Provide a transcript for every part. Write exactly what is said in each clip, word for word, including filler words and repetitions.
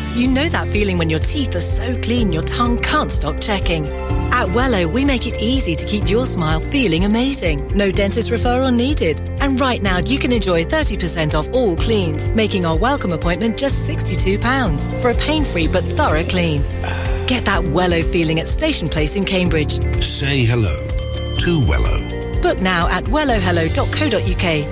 You know that feeling when your teeth are so clean your tongue can't stop checking. At Wello, we make it easy to keep your smile feeling amazing. No dentist referral needed. And right now, you can enjoy thirty percent off all cleans, making our welcome appointment just sixty-two pounds for a pain-free but thorough clean. Get that Wello feeling at Station Place in Cambridge. Say hello to Wello. Book now at wello hello dot co dot uk.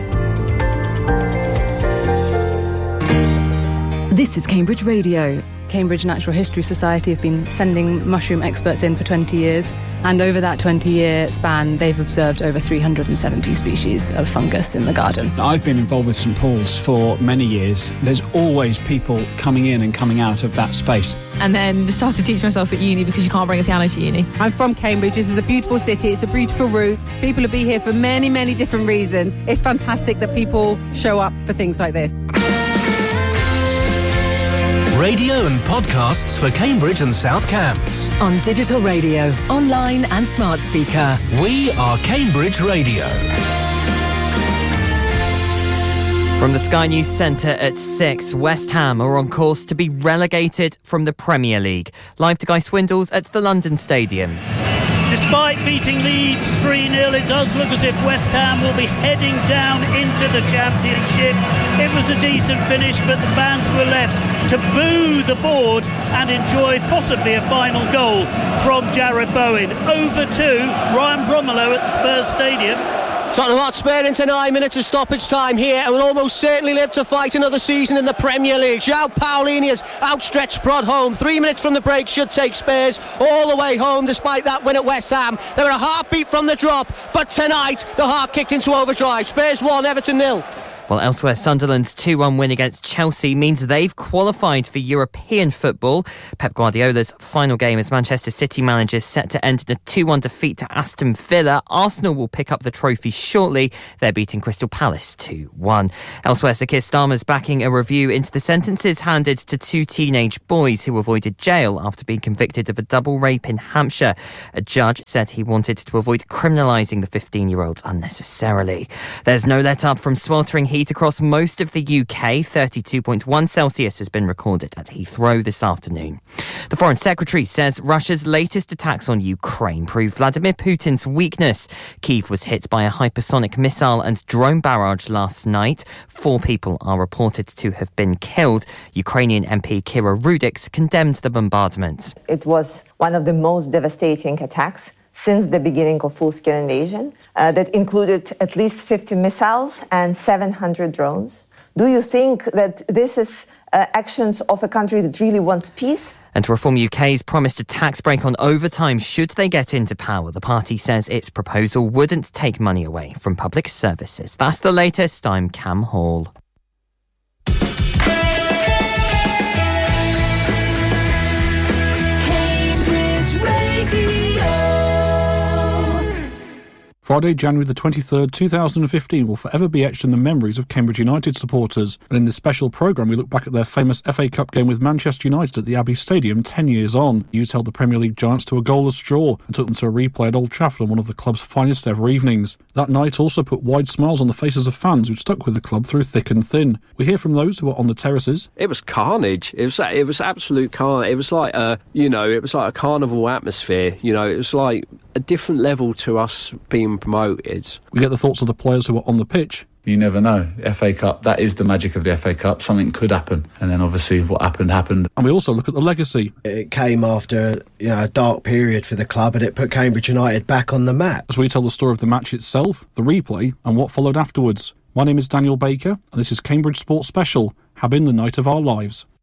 This is Cambridge Radio. Cambridge Natural History Society have been sending mushroom experts in for twenty years, and over that twenty-year span, they've observed over three hundred seventy species of fungus in the garden. I've been involved with St Paul's for many years. There's always people coming in and coming out of that space. And then started teaching myself at uni because you can't bring a piano to uni. I'm from Cambridge. This is a beautiful city. It's a beautiful route. People will be here for many, many different reasons. It's fantastic that people show up for things like this. Radio and podcasts for Cambridge and South Cambs. On digital radio, online and smart speaker. We are Cambridge Radio. From the Sky News Centre at six, West Ham are on course to be relegated from the Premier League. Live to Guy Swindles at the London Stadium. Despite beating Leeds three nil, it does look as if West Ham will be heading down into the Championship. It was a decent finish, but the fans were left to boo the board and enjoy possibly a final goal from Jarrod Bowen. Over to Ryan Bromelo at the Spurs Stadium. Tottenham Hotspur into nine minutes of stoppage time here and will almost certainly live to fight another season in the Premier League. João Paulinia's outstretched prod home. Three minutes from the break should take Spurs all the way home despite that win at West Ham. They were a heartbeat from the drop, but tonight the heart kicked into overdrive. Spurs one, Everton nil. Well, elsewhere, Sunderland's two one win against Chelsea means they've qualified for European football. Pep Guardiola's final game as Manchester City manager is set to end in a two one defeat to Aston Villa. Arsenal will pick up the trophy shortly. They're beating Crystal Palace two one. Elsewhere, Sir Keir Starmer's backing a review into the sentences handed to two teenage boys who avoided jail after being convicted of a double rape in Hampshire. A judge said he wanted to avoid criminalising the fifteen-year-olds unnecessarily. There's no let-up from sweltering heat across most of the U K. thirty-two point one Celsius has been recorded at Heathrow this afternoon. The Foreign Secretary says Russia's latest attacks on Ukraine prove Vladimir Putin's weakness. Kyiv was hit by a hypersonic missile and drone barrage last night. Four people are reported to have been killed. Ukrainian M P Kira Rudiks condemned the bombardment. It was one of the most devastating attacks since the beginning of full-scale invasion, uh, that included at least fifty missiles and seven hundred drones. Do you think that this is uh, actions of a country that really wants peace? And Reform U K's promised a tax break on overtime should they get into power. The party says its proposal wouldn't take money away from public services. That's the latest. I'm Cam Hall. Cambridge Radio. Friday, January the twenty-third, two thousand fifteen will forever be etched in the memories of Cambridge United supporters. And in this special programme, we look back at their famous F A Cup game with Manchester United at the Abbey Stadium ten years on. Hughes held the Premier League giants to a goalless draw and took them to a replay at Old Trafford on one of the club's finest ever evenings. That night also put wide smiles on the faces of fans who'd stuck with the club through thick and thin. We hear from those who were on the terraces. It was carnage. It was it was absolute carnage. It was like a, you know, it was like a carnival atmosphere. You know, it was like a different level to us being promoted. We get the thoughts of the players who were on the pitch. You never know. F A Cup, that is the magic of the F A Cup. Something could happen. And then obviously what happened, happened. And we also look at the legacy. It came after, you know, a dark period for the club, and it put Cambridge United back on the map. As we tell the story of the match itself, the replay, and what followed afterwards. My name is Daniel Baker, and this is Cambridge Sports Special, Habin, the Night of Our Lives.